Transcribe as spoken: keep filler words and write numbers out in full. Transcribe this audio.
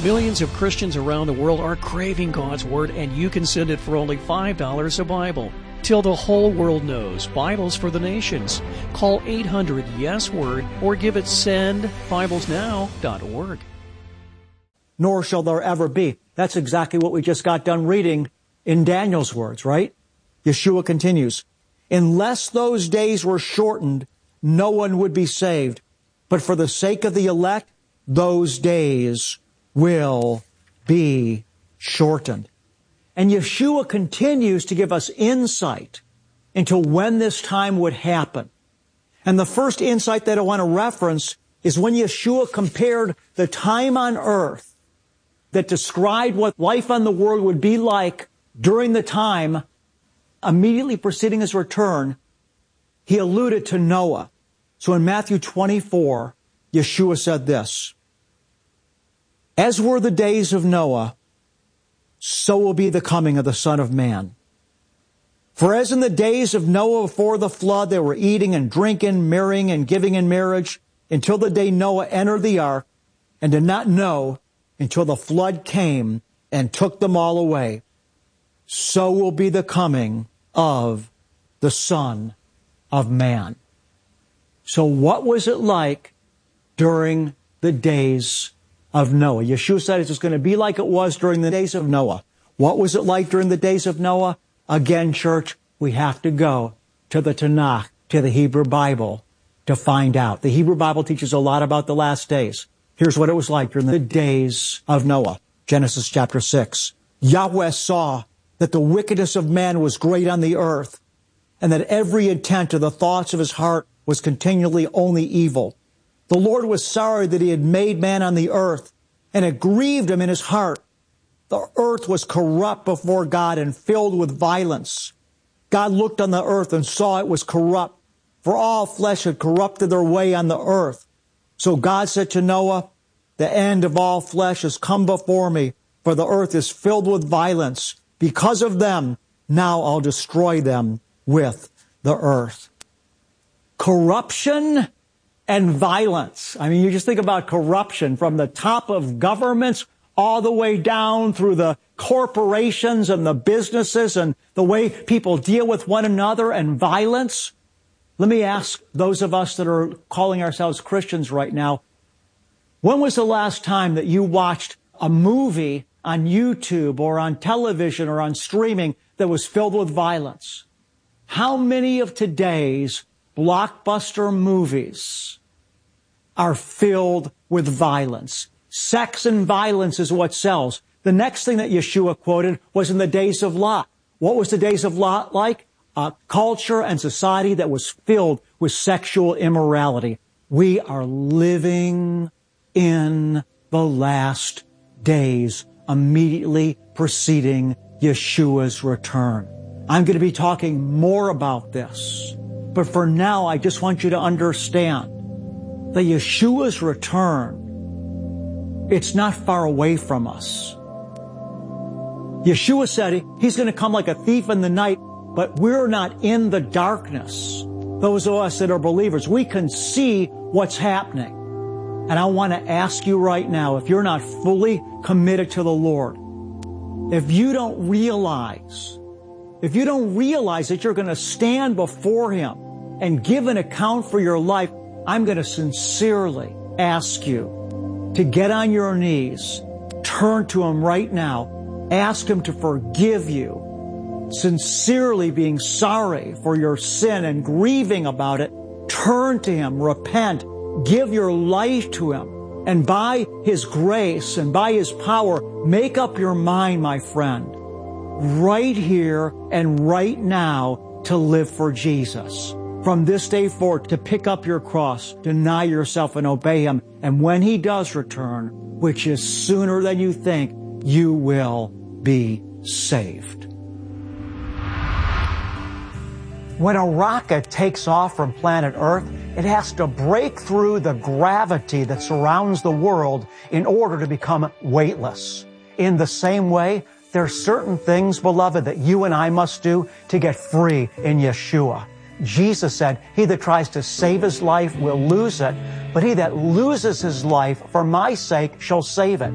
Millions of Christians around the world are craving God's Word, and you can send it for only five dollars a Bible. Till the whole world knows, Bibles for the nations. Call eight hundred yes word or give it send bibles now dot org. Nor shall there ever be. That's exactly what we just got done reading in Daniel's words, right? Yeshua continues, unless those days were shortened, no one would be saved. But for the sake of the elect, those days will be shortened. And Yeshua continues to give us insight into when this time would happen. And the first insight that I want to reference is when Yeshua compared the time on earth that described what life on the world would be like during the time immediately preceding his return. He alluded to Noah. So in Matthew twenty-four, Yeshua said this, as were the days of Noah, so will be the coming of the Son of Man. For as in the days of Noah before the flood, they were eating and drinking, marrying and giving in marriage, until the day Noah entered the ark, and did not know until the flood came and took them all away. So will be the coming of the Son of Man. So what was it like during the days of Noah? Yeshua said it's going to be like it was during the days of Noah. What was it like during the days of Noah? Again, church, we have to go to the Tanakh, to the Hebrew Bible, to find out. The Hebrew Bible teaches a lot about the last days. Here's what it was like during the days of Noah. Genesis chapter six. Yahweh saw that the wickedness of man was great on the earth, and that every intent of the thoughts of his heart was continually only evil. The Lord was sorry that he had made man on the earth, and it grieved him in his heart. The earth was corrupt before God and filled with violence. God looked on the earth and saw it was corrupt, for all flesh had corrupted their way on the earth. So God said to Noah, the end of all flesh has come before me, for the earth is filled with violence. Because of them, now I'll destroy them with the earth. Corruption and violence. I mean, you just think about corruption from the top of governments all the way down through the corporations and the businesses and the way people deal with one another, and violence. Let me ask those of us that are calling ourselves Christians right now, when was the last time that you watched a movie on YouTube or on television or on streaming that was filled with violence? How many of today's blockbuster movies are filled with violence? Sex and violence is what sells. The next thing that Yeshua quoted was in the days of Lot. What was the days of Lot like? A culture and society that was filled with sexual immorality. We are living in the last days immediately preceding Yeshua's return. I'm going to be talking more about this. But for now, I just want you to understand that Yeshua's return, it's not far away from us. Yeshua said he's going to come like a thief in the night, but we're not in the darkness. Those of us that are believers, we can see what's happening. And I want to ask you right now, if you're not fully committed to the Lord, if you don't realize, if you don't realize that you're going to stand before Him and give an account for your life, I'm going to sincerely ask you to get on your knees, turn to Him right now, ask Him to forgive you, sincerely being sorry for your sin and grieving about it. Turn to Him, repent, give your life to Him, and by His grace and by His power, make up your mind, my friend, right here and right now to live for Jesus. From this day forward, to pick up your cross, deny yourself and obey Him. And when He does return, which is sooner than you think, you will be saved. When a rocket takes off from planet Earth, it has to break through the gravity that surrounds the world in order to become weightless. In the same way, there are certain things, beloved, that you and I must do to get free in Yeshua. Jesus said, he that tries to save his life will lose it, but he that loses his life for my sake shall save it.